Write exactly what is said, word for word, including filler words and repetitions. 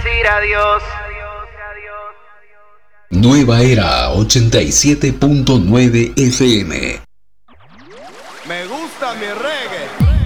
decir adiós. Nueva Era ochenta y siete punto nueve F M. Me gusta mi reggae.